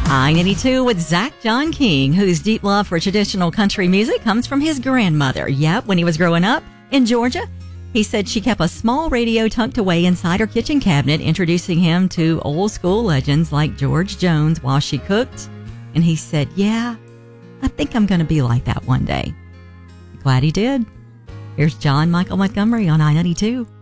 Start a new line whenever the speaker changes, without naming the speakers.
I-92 with Zach John King, whose deep love for traditional country music comes from his grandmother. Yep, when he was growing up in Georgia, he said she kept a small radio tucked away inside her kitchen cabinet, introducing him to old school legends like George Jones while she cooked. And he said, yeah, I think I'm going to be like that one day. Glad he did. Here's John Michael Montgomery on I-92.